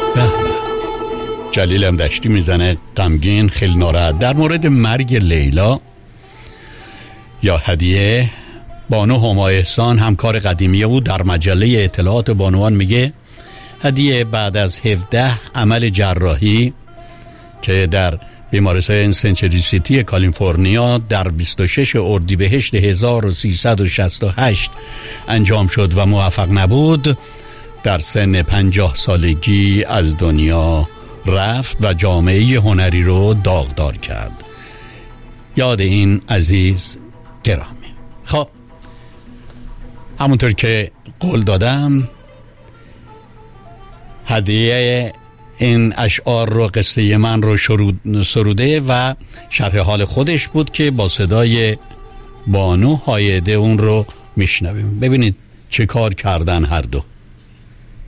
جلیل هم دشتی میزنه غمگین، خیلی ناراحت در مورد مرگ لیلا یا هدیه. بانو هما احسان همکار قدیمی او در مجله اطلاعات بانوان میگه هدیه بعد از 17 عمل جراحی که در بیمارستان سنچری سیتی کالیفرنیا در 26 اردیبهشت 1368 انجام شد و موفق نبود، در سن 50 سالگی از دنیا رفت و جامعه هنری رو داغدار کرد. یاد این عزیز گرامی. خب همونطور که قول دادم هدیه این اشعار رو، قصه من رو سروده و شرح حال خودش بود که با صدای بانو هایده اون رو میشنویم. ببینید چه کار کردن هر دو.